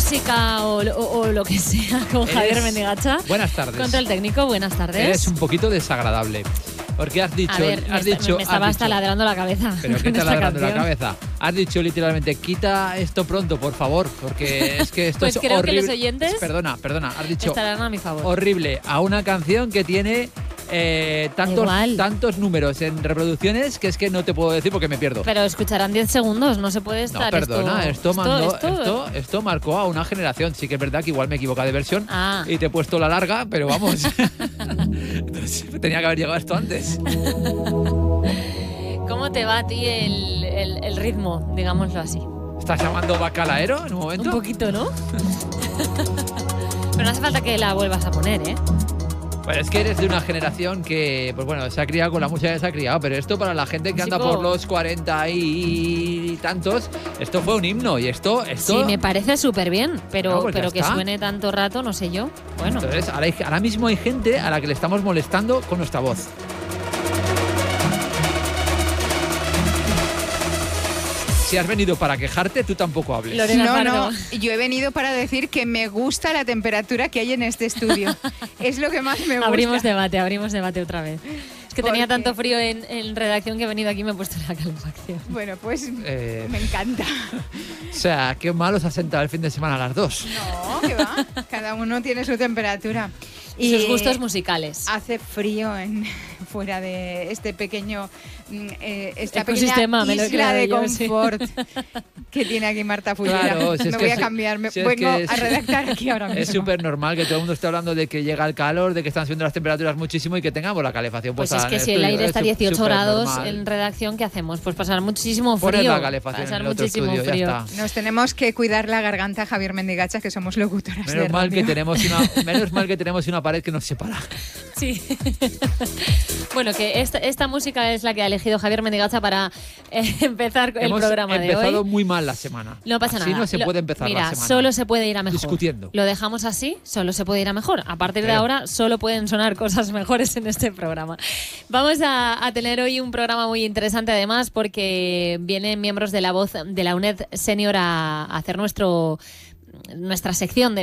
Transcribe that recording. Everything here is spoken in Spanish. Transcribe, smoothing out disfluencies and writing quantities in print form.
música o lo que sea con Javier Mendigacha. Buenas tardes. Control técnico, buenas tardes. Eres un poquito desagradable. Porque has dicho... A ver, me estaba hasta ladrando la cabeza. ¿Pero qué te está ladrando la cabeza? Has dicho literalmente, quita esto pronto, por favor, porque es que esto pues es creo horrible. Que los oyentes Perdona, has dicho... estarán a mi favor. Horrible. A una canción que tiene... tantos números en reproducciones que es que no te puedo decir porque me pierdo. Pero escucharán 10 segundos, no se puede estar. No, perdona, esto marcó a una generación. Sí que es verdad que igual me he equivocado de versión y te he puesto la larga, pero vamos. Entonces, tenía que haber llegado esto antes. ¿Cómo te va a ti el ritmo, digámoslo así? ¿Estás llamando bacalaero en un momento? Un poquito, ¿no? Pero no hace falta que la vuelvas a poner, ¿eh? Pues es que eres de una generación que, pues bueno, se ha criado con la música que se ha criado, pero esto para la gente que anda por los 40 y tantos, esto fue un himno y esto... Sí, me parece súper bien, pero que está. suene tanto rato, no sé yo. Bueno. Entonces, ahora mismo hay gente a la que le estamos molestando con nuestra voz. Si has venido para quejarte, tú tampoco hables. No, yo he venido para decir que me gusta la temperatura que hay en este estudio. Es lo que más me gusta. Abrimos debate otra vez. Es que tenía tanto frío en redacción que he venido aquí y me he puesto la calefacción. Bueno, pues me encanta. O sea, qué mal os ha sentado el fin de semana a las dos. No, que va. Cada uno tiene su temperatura. Y sus gustos musicales. Hace frío fuera de este pequeño esta ecosistema, pequeña isla de confort que tiene aquí Marta Fullera. Claro, no voy a cambiar, vengo a redactar aquí ahora mismo. Es súper normal que todo el mundo esté hablando de que llega el calor, de que están subiendo las temperaturas muchísimo y que tengamos la calefacción pues puesta. Pues es que si el aire está a 18 grados en redacción, ¿qué hacemos? Pues pasar muchísimo frío. Poner la calefacción en el otro estudio, ya está. Nos tenemos que cuidar la garganta, Javier Mendigacha, que somos locutoras de radio. Menos mal que tenemos una pared que nos separa. Sí. Bueno, que esta música es la que ha elegido Javier Mendigacha para empezar el programa de hoy. Hemos empezado muy mal la semana. No pasa nada. Así no se puede empezar la semana. Mira, solo se puede ir a mejor. Discutiendo. Lo dejamos así, solo se puede ir a mejor. A partir de ahora solo pueden sonar cosas mejores en este programa. Vamos a tener hoy un programa muy interesante además porque vienen miembros de La Voz de la UNED Senior a hacer nuestra sección de